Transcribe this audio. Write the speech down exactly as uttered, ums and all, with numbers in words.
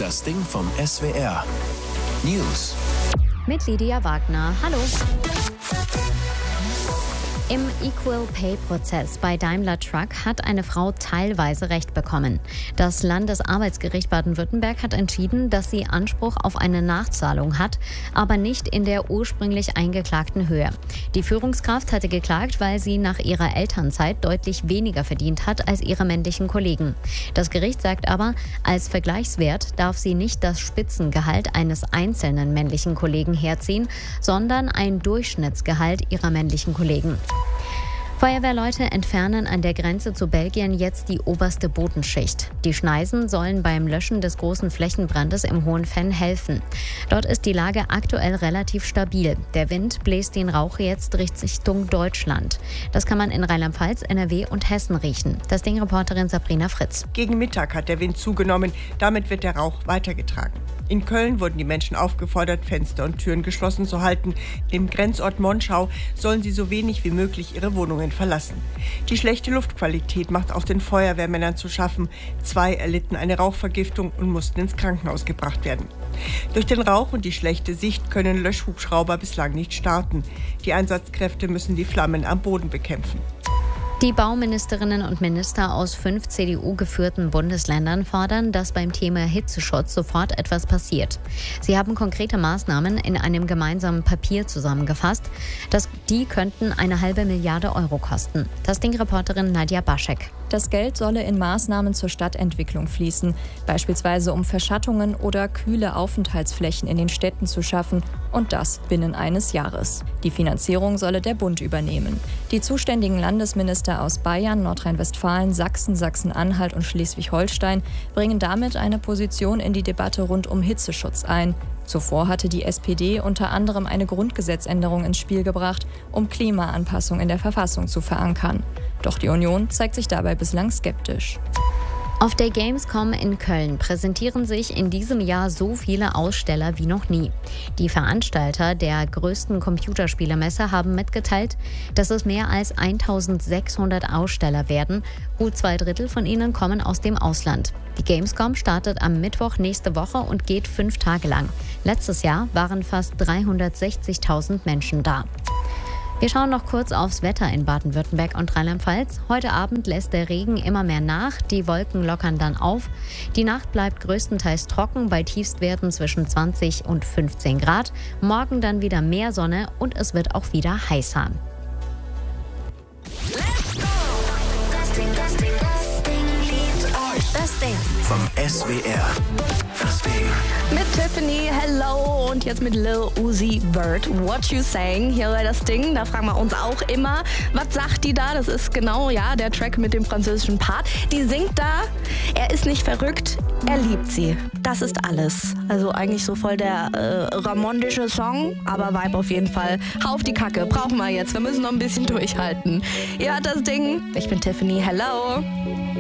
Das Ding vom S W R. News. Mit Lydia Wagner. Hallo. Im Equal-Pay-Prozess bei Daimler Truck hat eine Frau teilweise Recht bekommen. Das Landesarbeitsgericht Baden-Württemberg hat entschieden, dass sie Anspruch auf eine Nachzahlung hat, aber nicht in der ursprünglich eingeklagten Höhe. Die Führungskraft hatte geklagt, weil sie nach ihrer Elternzeit deutlich weniger verdient hat als ihre männlichen Kollegen. Das Gericht sagt aber, als Vergleichswert darf sie nicht das Spitzengehalt eines einzelnen männlichen Kollegen herziehen, sondern ein Durchschnittsgehalt ihrer männlichen Kollegen. Feuerwehrleute entfernen an der Grenze zu Belgien jetzt die oberste Bodenschicht. Die Schneisen sollen beim Löschen des großen Flächenbrandes im Hohen Venn helfen. Dort ist die Lage aktuell relativ stabil. Der Wind bläst den Rauch jetzt Richtung Deutschland. Das kann man in Rheinland-Pfalz, N R W und Hessen riechen. Das Ding-Reporterin Sabrina Fritz. Gegen Mittag hat der Wind zugenommen. Damit wird der Rauch weitergetragen. In Köln wurden die Menschen aufgefordert, Fenster und Türen geschlossen zu halten. Im Grenzort Monschau sollen sie so wenig wie möglich ihre Wohnungen verlassen. Die schlechte Luftqualität macht auch den Feuerwehrmännern zu schaffen. Zwei erlitten eine Rauchvergiftung und mussten ins Krankenhaus gebracht werden. Durch den Rauch und die schlechte Sicht können Löschhubschrauber bislang nicht starten. Die Einsatzkräfte müssen die Flammen am Boden bekämpfen. Die Bauministerinnen und Minister aus fünf C D U-geführten Bundesländern fordern, dass beim Thema Hitzeschutz sofort etwas passiert. Sie haben konkrete Maßnahmen in einem gemeinsamen Papier zusammengefasst. Das, die könnten eine halbe Milliarde Euro kosten. Das Ding-Reporterin Nadja Baschek. Das Geld solle in Maßnahmen zur Stadtentwicklung fließen, beispielsweise um Verschattungen oder kühle Aufenthaltsflächen in den Städten zu schaffen, und das binnen eines Jahres. Die Finanzierung solle der Bund übernehmen. Die zuständigen Landesminister aus Bayern, Nordrhein-Westfalen, Sachsen, Sachsen-Anhalt und Schleswig-Holstein bringen damit eine Position in die Debatte rund um Hitzeschutz ein. Zuvor hatte die S P D unter anderem eine Grundgesetzänderung ins Spiel gebracht, um Klimaanpassung in der Verfassung zu verankern. Doch die Union zeigt sich dabei bislang skeptisch. Auf der Gamescom in Köln präsentieren sich in diesem Jahr so viele Aussteller wie noch nie. Die Veranstalter der größten Computerspielemesse haben mitgeteilt, dass es mehr als eintausendsechshundert Aussteller werden. Gut zwei Drittel von ihnen kommen aus dem Ausland. Die Gamescom startet am Mittwoch nächste Woche und geht fünf Tage lang. Letztes Jahr waren fast dreihundertsechzigtausend Menschen da. Wir schauen noch kurz aufs Wetter in Baden-Württemberg und Rheinland-Pfalz. Heute Abend lässt der Regen immer mehr nach, die Wolken lockern dann auf. Die Nacht bleibt größtenteils trocken, bei Tiefstwerten zwischen zwanzig und fünfzehn Grad. Morgen dann wieder mehr Sonne und es wird auch wieder heißer. Das Ding vom S W R. Das Ding. Mit Tiffany, hello, und jetzt mit Lil Uzi Vert, What You Saying, hier bei Das Ding. Da fragen wir uns auch immer, was sagt die da? Das ist genau, ja, der Track mit dem französischen Part. Die singt da, er ist nicht verrückt, er liebt sie. Das ist alles. Also eigentlich so voll der äh, ramondische Song, aber Vibe auf jeden Fall. Hau auf die Kacke, brauchen wir jetzt, wir müssen noch ein bisschen durchhalten. Ihr hört Das Ding, ich bin Tiffany, hello.